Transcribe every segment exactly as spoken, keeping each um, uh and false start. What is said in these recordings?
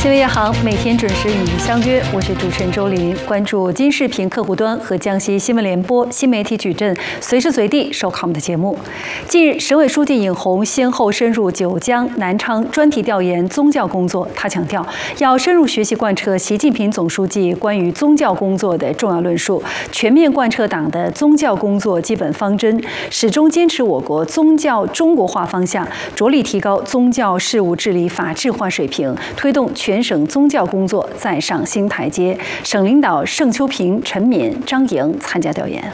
新闻夜航每天准时与您相约，我是主持人周琳。关注金视频客户端和江西新闻联播新媒体矩阵，随时随地收看我们的节目。近日，省委书记尹洪先后深入九江、南昌专题调研宗教工作。他强调，要深入学习贯彻习近平总书记关于宗教工作的重要论述，全面贯彻党的宗教工作基本方针，始终坚持我国宗教中国化方向，着力提高宗教事务治理法治化水平，推动全全省宗教工作再上新台阶。省领导盛秋平、陈敏、张莹参加调研。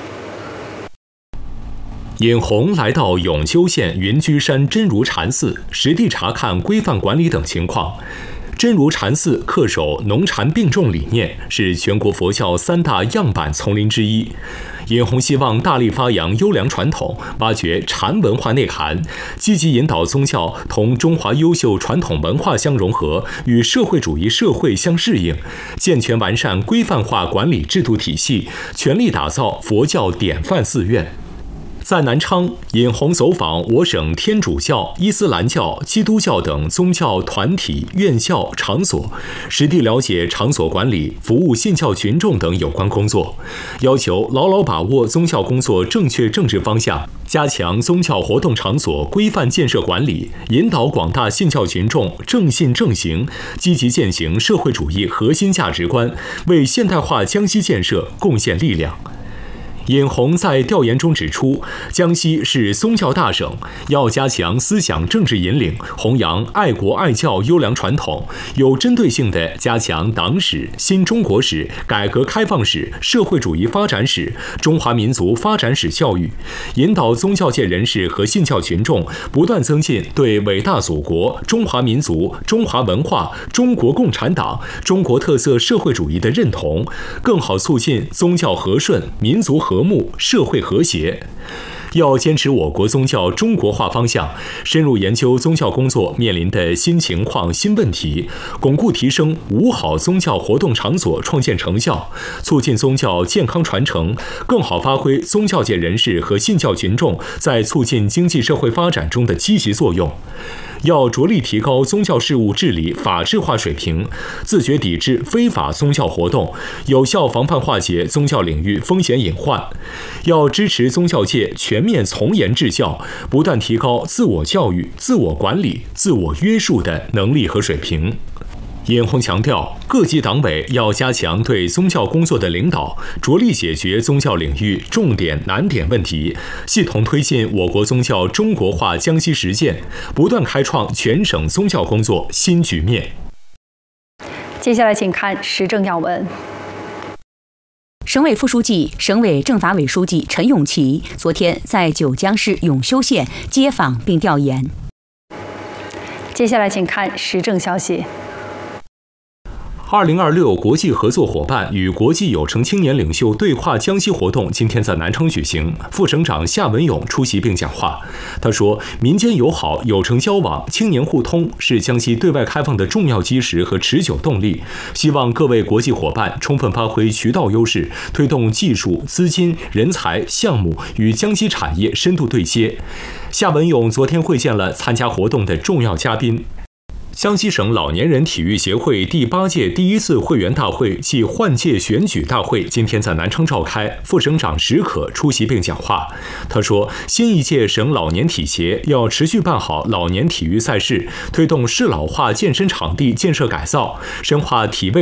尹洪来到永修县云居山真如禅寺，实地查看规范管理等情况。真如禅寺恪守农禅并重理念，是全国佛教三大样板丛林之一。尹洪希望大力发扬优良传统，挖掘禅文化内涵，积极引导宗教同中华优秀传统文化相融合，与社会主义社会相适应，健全完善规范化管理制度体系，全力打造佛教典范寺院。在南昌，尹洪走访我省天主教、伊斯兰教、基督教等宗教团体、院校、场所，实地了解场所管理、服务信教群众等有关工作，要求牢牢把握宗教工作正确政治方向，加强宗教活动场所规范建设管理，引导广大信教群众正信正行，积极践行社会主义核心价值观，为现代化江西建设贡献力量。尹洪在调研中指出，江西是宗教大省，要加强思想政治引领，弘扬爱国爱教优良传统，有针对性地加强党史、新中国史、改革开放史、社会主义发展史、中华民族发展史教育，引导宗教界人士和信教群众不断增进对伟大祖国、中华民族、中华文化、中国共产党、中国特色社会主义的认同，更好促进宗教和顺、民族和和睦、社会和谐。要坚持我国宗教中国化方向，深入研究宗教工作面临的新情况、新问题，巩固提升五好宗教活动场所创建成效，促进宗教健康传承，更好发挥宗教界人士和信教群众在促进经济社会发展中的积极作用。要着力提高宗教事务治理法治化水平，自觉抵制非法宗教活动，有效防范化解宗教领域风险隐患。要支持宗教界全面从严治教，不断提高自我教育、自我管理、自我约束的能力和水平。尹洪强调，各级党委要加强对宗教工作的领导，着力解决宗教领域重点难点问题，系统推进我国宗教中国化江西实践，不断开创全省宗教工作新局面。 接下来请看时政要闻。 省委副书记、省委政法委书记陈永琪昨天在九江市永修县接访并调研。 接下来请看时政消息。 二零二六国际合作伙伴与国际有成青年领袖对话江西活动今天在南昌举行，副省长夏文勇出席并讲话。他说，民间友好、有成交往、青年互通是江西对外开放的重要基石和持久动力，希望各位国际伙伴充分发挥渠道优势，推动技术、资金、人才、项目与江西产业深度对接。夏文勇昨天会见了参加活动的重要嘉宾。江西省老年人体育协会第八届第一次会员大会暨换届选举大会今天在南昌召开，副省长石可出席并讲话。他说，新一届省老年体协要持续办好老年体育赛事，推动适老化健身场地建设改造，深化体位